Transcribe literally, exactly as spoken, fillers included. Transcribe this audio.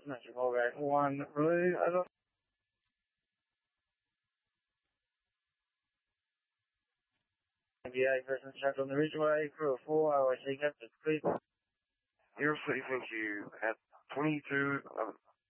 National Callback one, Blue, over. ninety-eight, person trapped on the Ridgeway, crew of four, O I C captain, please. Aerospace, thank you, at twenty-two, eleven.